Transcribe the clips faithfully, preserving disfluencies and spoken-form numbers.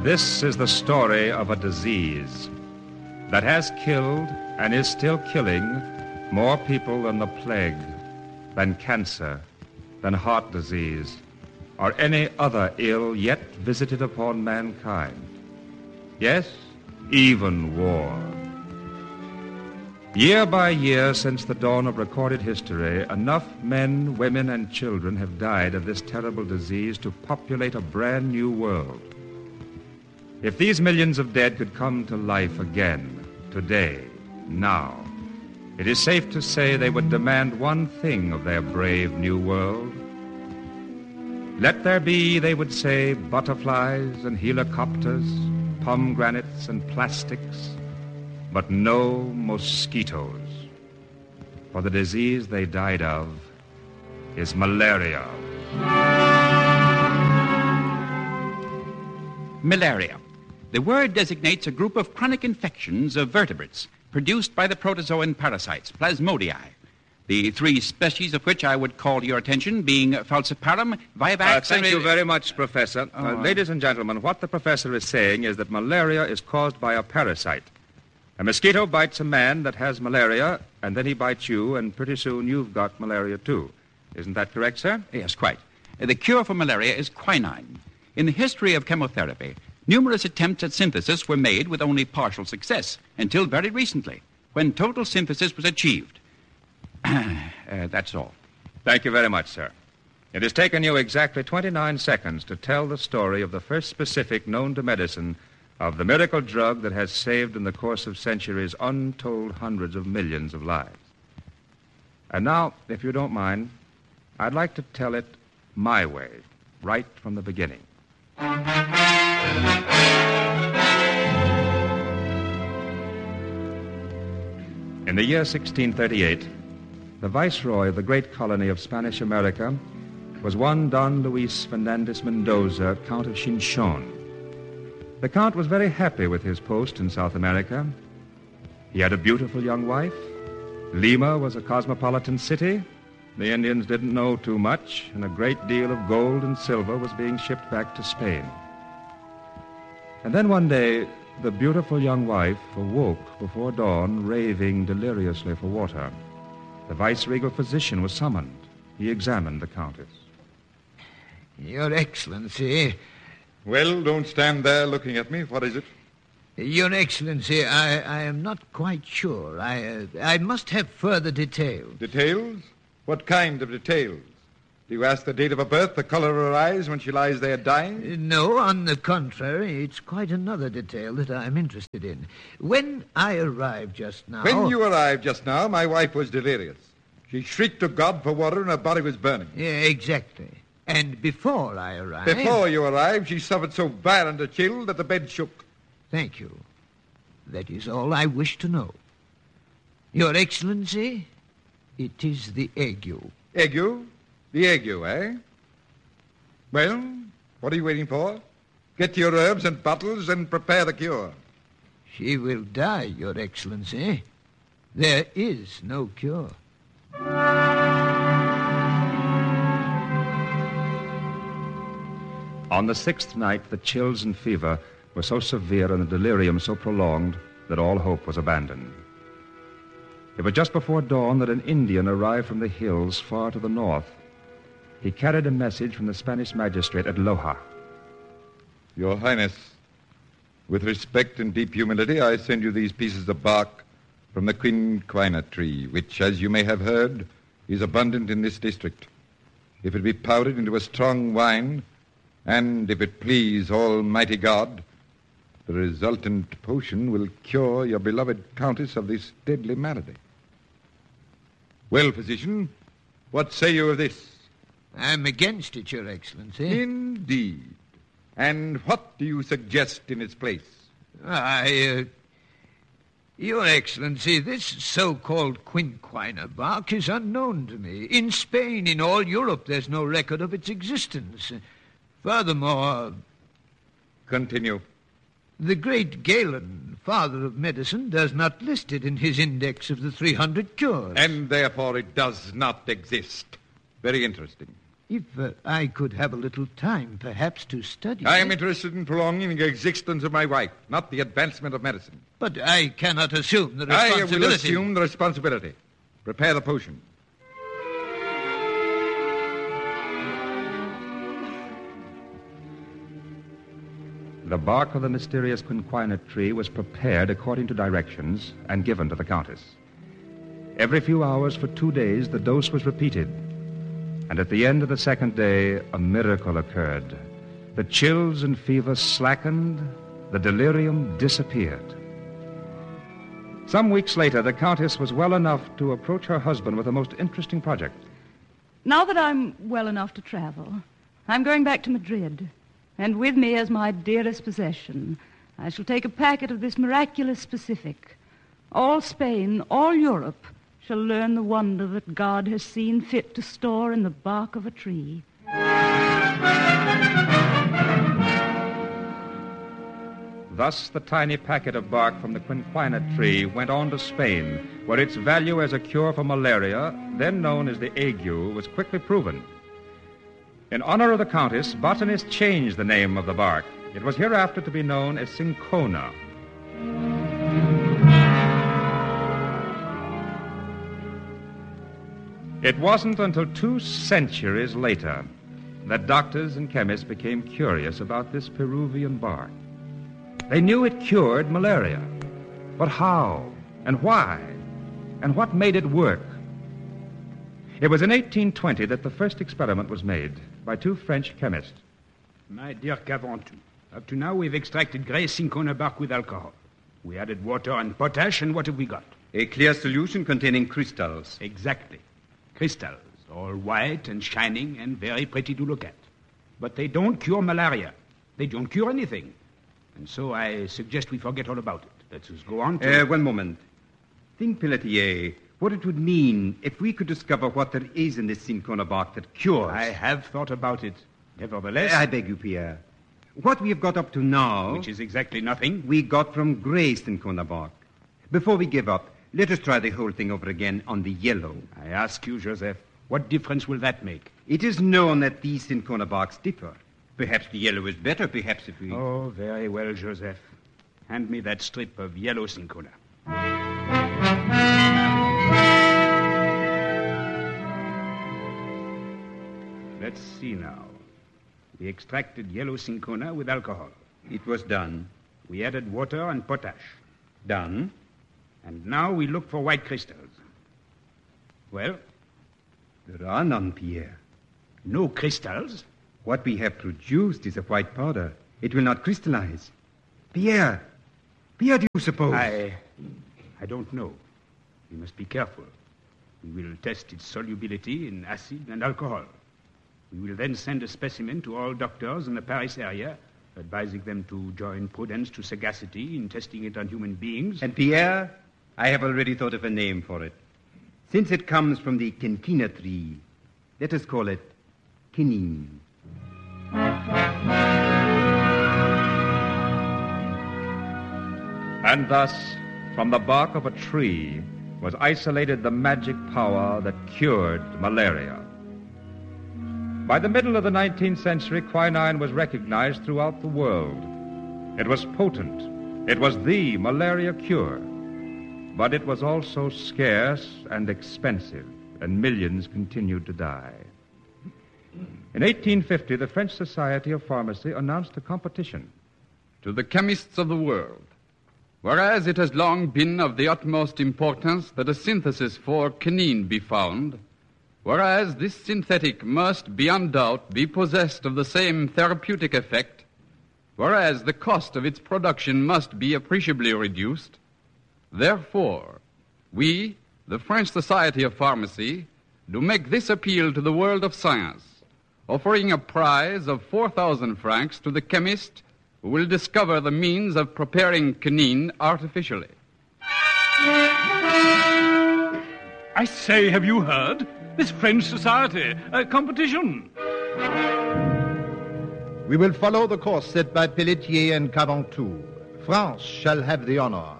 This is the story of a disease that has killed and is still killing more people than the plague, than cancer, than heart disease, or any other ill yet visited upon mankind. Yes, even war. Year by year since the dawn of recorded history, enough men, women, and children have died of this terrible disease to populate a brand new world. If these millions of dead could come to life again, today, now, it is safe to say they would demand one thing of their brave new world. Let there be, they would say, butterflies and helicopters, pomegranates and plastics, but no mosquitoes. For the disease they died of is malaria. Malaria. The word designates a group of chronic infections of vertebrates produced by the protozoan parasites, Plasmodiae, the three species of which I would call to your attention being Falciparum, Vivax... Uh, thank you very much, Professor. Oh, uh, ladies and gentlemen, what the professor is saying is that malaria is caused by a parasite. A mosquito bites a man that has malaria, and then he bites you, and pretty soon you've got malaria too. Isn't that correct, sir? Yes, quite. The cure for malaria is quinine. In the history of chemotherapy, numerous attempts at synthesis were made with only partial success, until very recently, when total synthesis was achieved. uh, that's all. Thank you very much, sir. It has taken you exactly twenty-nine seconds to tell the story of the first specific known to medicine of the miracle drug that has saved in the course of centuries untold hundreds of millions of lives. And now, if you don't mind, I'd like to tell it my way, right from the beginning. In the year sixteen thirty-eight, the viceroy of the great colony of Spanish America was one Don Luis Fernandez Mendoza, Count of Chinchon. The Count was very happy with his post in South America. He had a beautiful young wife. Lima was a cosmopolitan city. The Indians didn't know too much, and a great deal of gold and silver was being shipped back to Spain. And then one day, the beautiful young wife awoke before dawn, raving deliriously for water. The vice-regal physician was summoned. He examined the Countess. Your Excellency... Well, don't stand there looking at me. What is it? Your Excellency, I, I am not quite sure. I, uh, I must have further details. Details? What kind of details? Do you ask the date of her birth, the color of her eyes when she lies there dying? Uh, no, on the contrary, it's quite another detail that I'm interested in. When I arrived just now... When you arrived just now, my wife was delirious. She shrieked to God for water and her body was burning. Yeah, exactly. And before I arrived... Before you arrived, she suffered so violent a chill that the bed shook. Thank you. That is all I wish to know. Your Excellency, it is the ague. Ague? The ague, eh? Well, what are you waiting for? Get your herbs and bottles and prepare the cure. She will die, Your Excellency. There is no cure. On the sixth night, the chills and fever were so severe and the delirium so prolonged that all hope was abandoned. It was just before dawn that an Indian arrived from the hills far to the north. He carried a message from the Spanish magistrate at Loja. Your Highness, with respect and deep humility, I send you these pieces of bark from the quinquina tree, which, as you may have heard, is abundant in this district. If it be powdered into a strong wine, and if it please Almighty God, the resultant potion will cure your beloved Countess of this deadly malady. Well, physician, what say you of this? I'm against it, Your Excellency. Indeed. And what do you suggest in its place? I, uh, Your Excellency, this so-called quinquina bark is unknown to me. In Spain, in all Europe, there's no record of its existence. Furthermore... Continue. The great Galen, father of medicine, does not list it in his index of the three hundred cures. And therefore it does not exist. Very interesting. If uh, I could have a little time, perhaps, to study I am it. interested in prolonging the existence of my wife, not the advancement of medicine. But I cannot assume the I responsibility. will assume the responsibility. Prepare the potion. The bark of the mysterious quinquina tree was prepared according to directions and given to the Countess. Every few hours for two days, the dose was repeated. And at the end of the second day, a miracle occurred. The chills and fever slackened. The delirium disappeared. Some weeks later, the Countess was well enough to approach her husband with a most interesting project. Now that I'm well enough to travel, I'm going back to Madrid. And with me as my dearest possession, I shall take a packet of this miraculous specific. All Spain, all Europe, shall learn the wonder that God has seen fit to store in the bark of a tree. Thus, the tiny packet of bark from the quinquina tree went on to Spain, where its value as a cure for malaria, then known as the ague, was quickly proven. In honor of the Countess, botanists changed the name of the bark. It was hereafter to be known as cinchona. It wasn't until two centuries later that doctors and chemists became curious about this Peruvian bark. They knew it cured malaria, but how and why and what made it work? It was in eighteen twenty that the first experiment was made by two French chemists. My dear Caventou, up to now we've extracted grey cinchona bark with alcohol. We added water and potash, and what have we got? A clear solution containing crystals. Exactly. Crystals, all white and shining and very pretty to look at. But they don't cure malaria. They don't cure anything. And so I suggest we forget all about it. Let's just go on to... Uh, one moment. Think, Pelletier, what it would mean if we could discover what there is in this cinchona bark that cures. I have thought about it. Nevertheless... I beg you, Pierre. What we have got up to now... Which is exactly nothing. We got from grey cinchona bark. Before we give up, let us try the whole thing over again on the yellow. I ask you, Joseph, what difference will that make? It is known that these cinchona barks differ. Perhaps the yellow is better, perhaps if we... Oh, very well, Joseph. Hand me that strip of yellow cinchona. Let's see now. We extracted yellow cinchona with alcohol. It was done. We added water and potash. Done. And now we look for white crystals. Well? There are none, Pierre. No crystals? What we have produced is a white powder. It will not crystallize. Pierre! Pierre, do you suppose? I... I don't know. We must be careful. We will test its solubility in acid and alcohol. We will then send a specimen to all doctors in the Paris area, advising them to join prudence to sagacity in testing it on human beings. And Pierre, I have already thought of a name for it. Since it comes from the quinquina tree, let us call it quinine. And thus, from the bark of a tree was isolated the magic power that cured malaria. By the middle of the nineteenth century, quinine was recognized throughout the world. It was potent. It was the malaria cure. But it was also scarce and expensive, and millions continued to die. In eighteen fifty, the French Society of Pharmacy announced a competition. To the chemists of the world, whereas it has long been of the utmost importance that a synthesis for quinine be found, whereas this synthetic must beyond doubt be possessed of the same therapeutic effect, whereas the cost of its production must be appreciably reduced, therefore, we, the French Society of Pharmacy, do make this appeal to the world of science, offering a prize of four thousand francs to the chemist who will discover the means of preparing quinine artificially. I say, have you heard? This French Society, a competition. We will follow the course set by Pelletier and Caventou. France shall have the honor.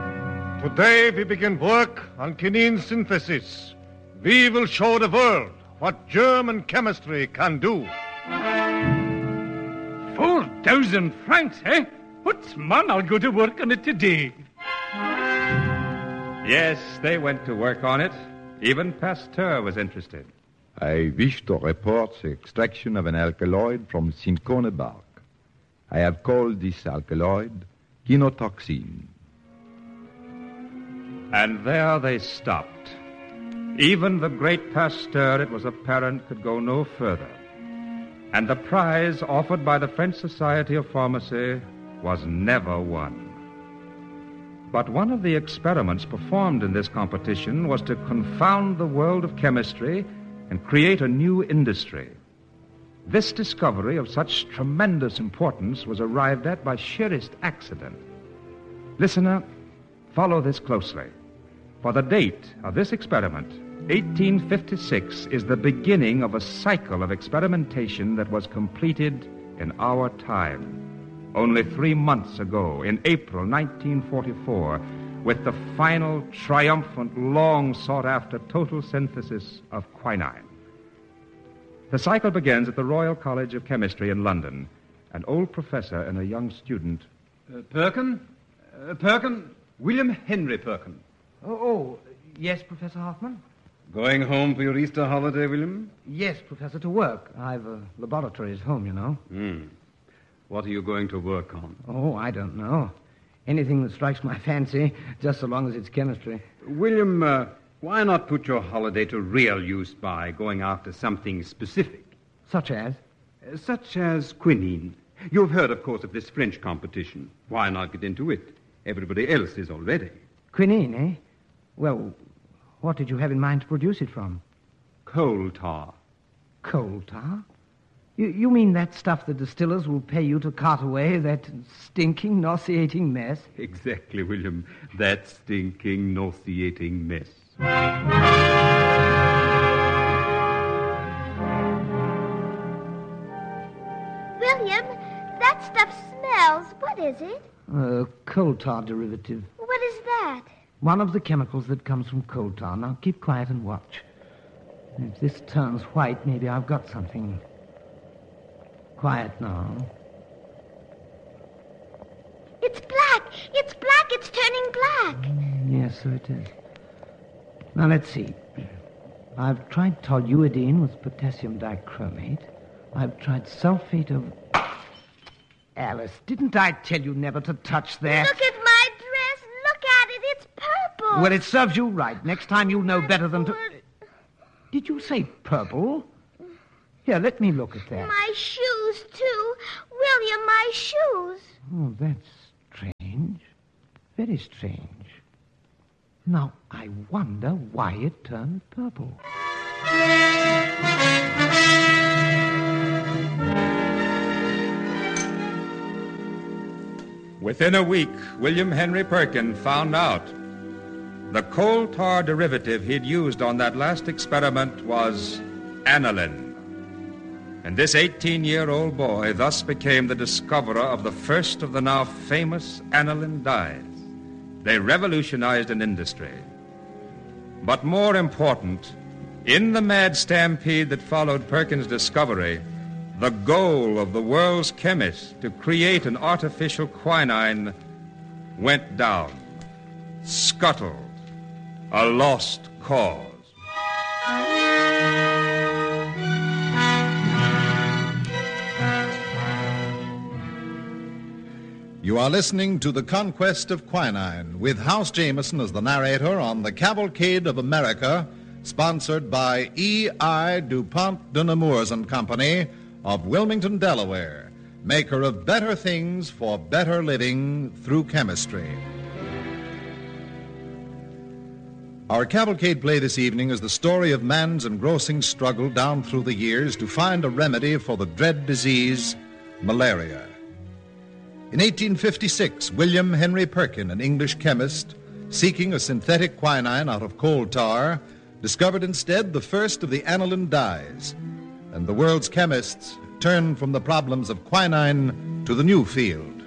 Today we begin work on quinine synthesis. We will show the world what German chemistry can do. Four thousand francs, eh? What's man, I'll go to work on it today. Yes, they went to work on it. Even Pasteur was interested. I wish to report the extraction of an alkaloid from cinchona bark. I have called this alkaloid chinotoxin. And there they stopped. Even the great Pasteur, it was apparent, could go no further. And the prize offered by the French Society of Pharmacy was never won. But one of the experiments performed in this competition was to confound the world of chemistry and create a new industry. This discovery of such tremendous importance was arrived at by sheerest accident. Listener, follow this closely. For the date of this experiment, eighteen fifty-six, is the beginning of a cycle of experimentation that was completed in our time. Only three months ago, in April nineteen forty-four, with the final, triumphant, long-sought-after total synthesis of quinine. The cycle begins at the Royal College of Chemistry in London. An old professor and a young student. Uh, Perkin? Uh, Perkin? William Henry Perkin. Oh, oh, yes, Professor Hoffman? Going home for your Easter holiday, William? Yes, Professor, to work. I've a laboratory at home, you know. Hmm. What are you going to work on? Oh, I don't know. Anything that strikes my fancy, just so long as it's chemistry. William, uh, why not put your holiday to real use by going after something specific? Such as? Uh, such as quinine. You've heard, of course, of this French competition. Why not get into it? Everybody else is already. Quinine, eh? Well, what did you have in mind to produce it from? Coal tar. Coal tar? You, you mean that stuff the distillers will pay you to cart away, that stinking, nauseating mess? Exactly, William. That stinking, nauseating mess. William, that stuff smells. What is it? A coal tar derivative. What is that? One of the chemicals that comes from coal tar. Now, keep quiet and watch. If this turns white, maybe I've got something. Quiet now. It's black. It's black. It's turning black. Mm, yes, so it is. Now, let's see. I've tried toluidine with potassium dichromate. I've tried sulfate of... Alice, didn't I tell you never to touch that? Look at my dress. Look at it. It's purple. Well, it serves you right. Next time you'll know better than to... Did you say purple? Here, let me look at that. My shoes, too. William, my shoes. Oh, that's strange. Very strange. Now, I wonder why it turned purple. Within a week, William Henry Perkin found out the coal tar derivative he'd used on that last experiment was aniline. And this eighteen-year-old boy thus became the discoverer of the first of the now famous aniline dyes. They revolutionized an industry. But more important, in the mad stampede that followed Perkin's discovery, the goal of the world's chemists to create an artificial quinine went down, scuttled, a lost cause. You are listening to The Conquest of Quinine with House Jameson as the narrator on The Cavalcade of America, sponsored by E I DuPont de Nemours and Company of Wilmington, Delaware, maker of better things for better living through chemistry. Our cavalcade play this evening is the story of man's engrossing struggle down through the years to find a remedy for the dread disease, malaria. In eighteen fifty-six, William Henry Perkin, an English chemist, seeking a synthetic quinine out of coal tar, discovered instead the first of the aniline dyes, and the world's chemists turned from the problems of quinine to the new field.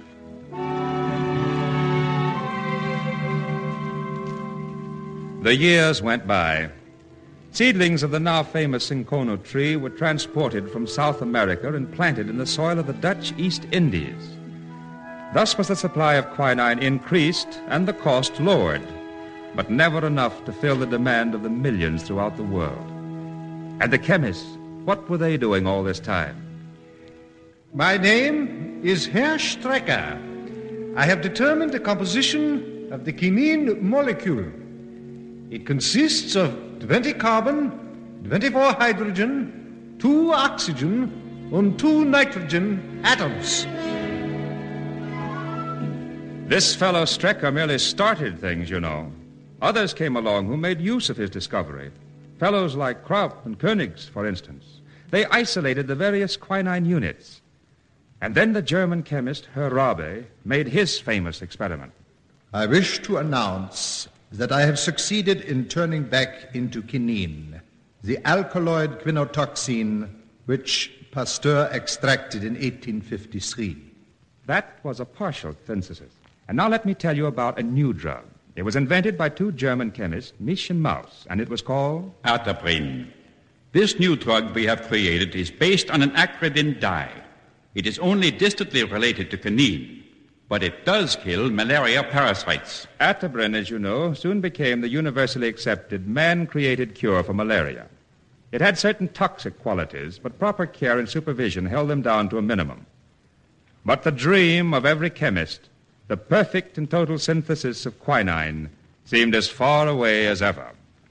The years went by. Seedlings of the now famous cinchona tree were transported from South America and planted in the soil of the Dutch East Indies. Thus was the supply of quinine increased and the cost lowered, but never enough to fill the demand of the millions throughout the world. And the chemists, what were they doing all this time? My name is Herr Strecker. I have determined the composition of the quinine molecule. It consists of twenty carbon, twenty-four hydrogen, two oxygen, and two nitrogen atoms. This fellow Strecker merely started things, you know. Others came along who made use of his discovery. Fellows like Kraup and Koenigs, for instance. They isolated the various quinine units. And then the German chemist Herr Rabe made his famous experiment. I wish to announce that I have succeeded in turning back into quinine, the alkaloid quinotoxin which Pasteur extracted in eighteen fifty-three. That was a partial synthesis. And now let me tell you about a new drug. It was invented by two German chemists, Misch and Maus, and it was called Ataprin. This new drug we have created is based on an acridin dye. It is only distantly related to quinine, but it does kill malaria parasites. Ataprin, as you know, soon became the universally accepted man-created cure for malaria. It had certain toxic qualities, but proper care and supervision held them down to a minimum. But the dream of every chemist, the perfect and total synthesis of quinine, seemed as far away as ever.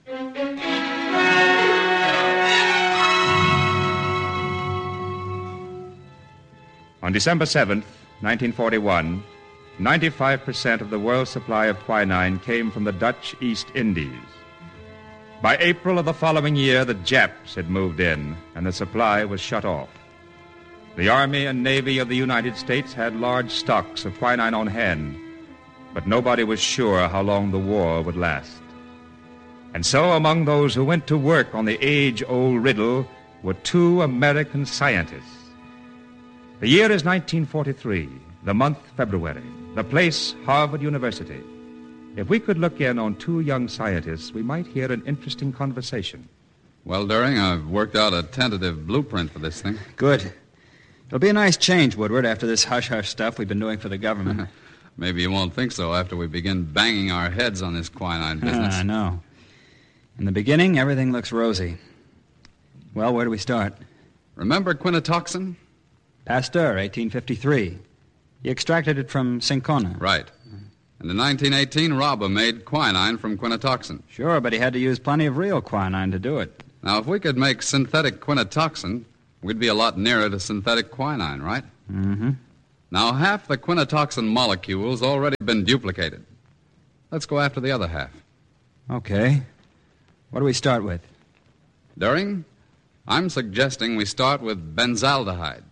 On December seventh, nineteen forty-one, ninety-five percent of the world's supply of quinine came from the Dutch East Indies. By April of the following year, the Japs had moved in, and the supply was shut off. The Army and Navy of the United States had large stocks of quinine on hand, but nobody was sure how long the war would last. And so among those who went to work on the age-old riddle were two American scientists. The year is nineteen forty-three, the month February, the place Harvard University. If we could look in on two young scientists, we might hear an interesting conversation. Well, Doering, I've worked out a tentative blueprint for this thing. Good. It'll be a nice change, Woodward, after this hush-hush stuff we've been doing for the government. Maybe you won't think so after we begin banging our heads on this quinine business. Ah, I know. In the beginning, everything looks rosy. Well, where do we start? Remember quinotoxin? Pasteur, eighteen fifty-three. He extracted it from cinchona. Right. And in nineteen eighteen, Rabe made quinine from quinotoxin. Sure, but he had to use plenty of real quinine to do it. Now, if we could make synthetic quinotoxin, we'd be a lot nearer to synthetic quinine, right? Mm-hmm. Now, half the quinotoxin molecule's already been duplicated. Let's go after the other half. Okay. What do we start with? Doering, I'm suggesting we start with benzaldehyde.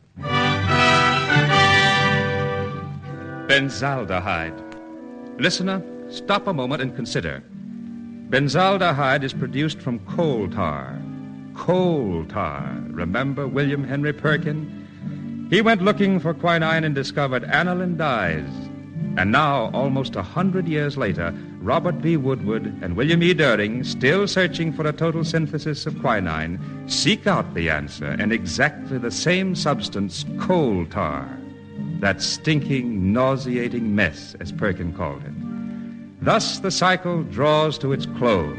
Benzaldehyde. Listener, stop a moment and consider. Benzaldehyde is produced from coal tar. Coal tar. Remember William Henry Perkin? He went looking for quinine and discovered aniline dyes. And now, almost a hundred years later, Robert B. Woodward and William E. Doering, still searching for a total synthesis of quinine, seek out the answer in exactly the same substance, coal tar. That stinking, nauseating mess, as Perkin called it. Thus, the cycle draws to its close.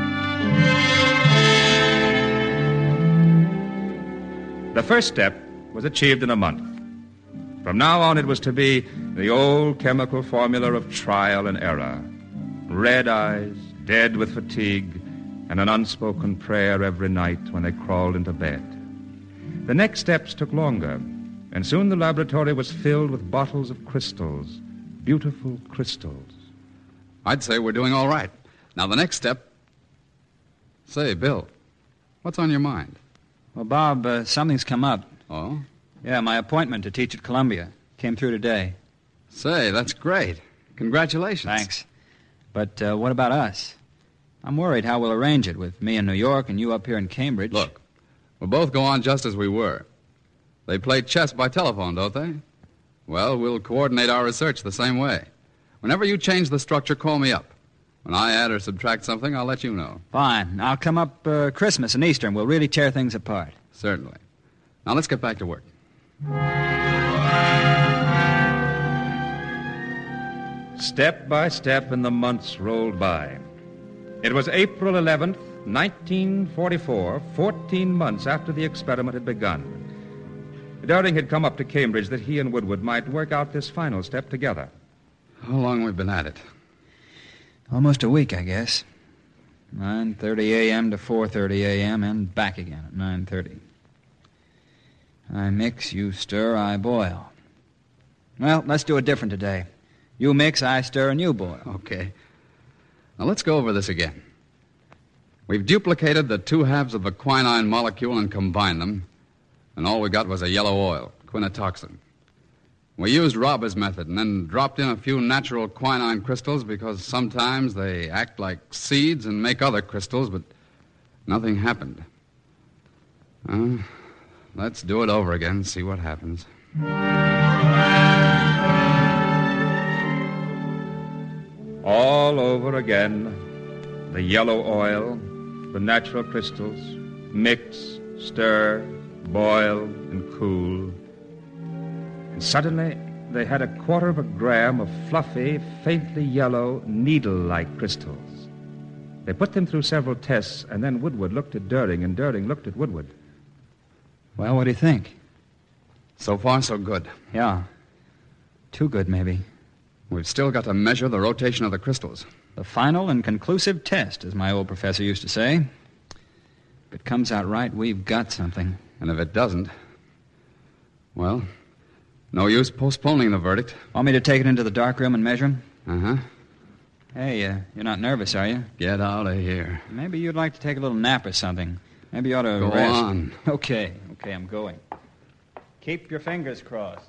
The first step was achieved in a month. From now on, it was to be the old chemical formula of trial and error. Red eyes, dead with fatigue, and an unspoken prayer every night when they crawled into bed. The next steps took longer, and soon the laboratory was filled with bottles of crystals, beautiful crystals. I'd say we're doing all right. Now, the next step... Say, Bill, what's on your mind? Well, Bob, uh, something's come up. Oh? Yeah, my appointment to teach at Columbia came through today. Say, that's great. Congratulations. Thanks. But uh, what about us? I'm worried how we'll arrange it with me in New York and you up here in Cambridge. Look, we'll both go on just as we were. They play chess by telephone, don't they? Well, we'll coordinate our research the same way. Whenever you change the structure, call me up. When I add or subtract something, I'll let you know. Fine. I'll come up uh, Christmas and Easter, and we'll really tear things apart. Certainly. Now let's get back to work. Step by step, and the months rolled by. It was April eleventh, nineteen forty-four, fourteen months after the experiment had begun. Doering had come up to Cambridge that he and Woodward might work out this final step together. How long we've been at it? Almost a week, I guess. nine thirty a.m. to four thirty a.m. and back again at nine thirty. I mix, you stir, I boil. Well, let's do it different today. You mix, I stir, and you boil. Okay. Now let's go over this again. We've duplicated the two halves of the quinine molecule and combined them, and all we got was a yellow oil, quinatoxin. We used Robert's method and then dropped in a few natural quinine crystals because sometimes they act like seeds and make other crystals, but nothing happened. Uh, let's do it over again and see what happens. All over again. The yellow oil, the natural crystals, mix, stir, boil, and cool. And suddenly, they had a quarter of a gram of fluffy, faintly yellow, needle-like crystals. They put them through several tests, and then Woodward looked at Doering, and Doering looked at Woodward. Well, what do you think? So far, so good. Yeah. Too good, maybe. We've still got to measure the rotation of the crystals. The final and conclusive test, as my old professor used to say. If it comes out right, we've got something. And if it doesn't, well, no use postponing the verdict. Want me to take it into the dark room and measure them? Uh-huh. Hey, uh, you're not nervous, are you? Get out of here. Maybe you'd like to take a little nap or something. Maybe you ought to Go rest. on. Okay, okay, I'm going. Keep your fingers crossed.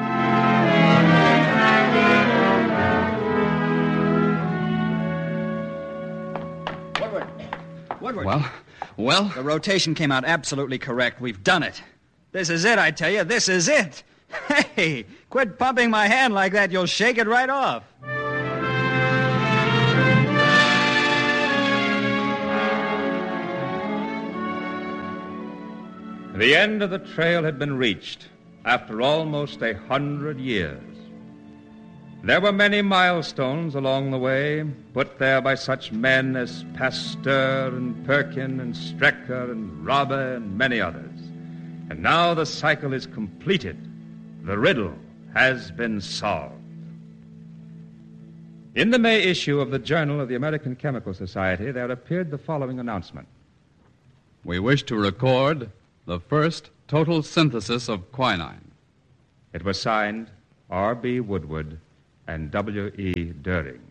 Woodward. Woodward. Well, well? The rotation came out absolutely correct. We've done it. This is it, I tell you. This is it. Hey, quit pumping my hand like that. You'll shake it right off. The end of the trail had been reached after almost a hundred years. There were many milestones along the way, put there by such men as Pasteur and Perkin and Strecker and Robber and many others. And now the cycle is completed. The riddle has been solved. In the May issue of the Journal of the American Chemical Society, there appeared the following announcement. We wish to record the first total synthesis of quinine. It was signed R B. Woodward and W E. Doering.